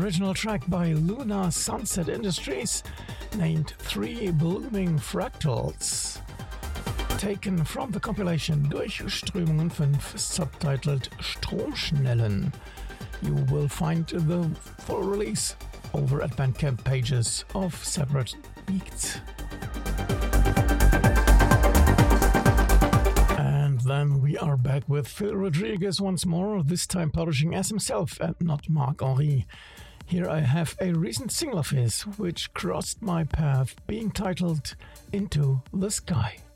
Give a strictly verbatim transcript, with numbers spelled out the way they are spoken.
original track by Luna Sunset Industries named Three Blooming Fractals. Taken from the compilation Durchströmungen fünf, subtitled Stromschnellen. You will find the full release over at Bandcamp pages of Separate Beats. And then we are back with Phil Rodriguez once more, this time publishing as himself and not Marc Henry. Here I have a recent single of his which crossed my path, being titled Into the Sky.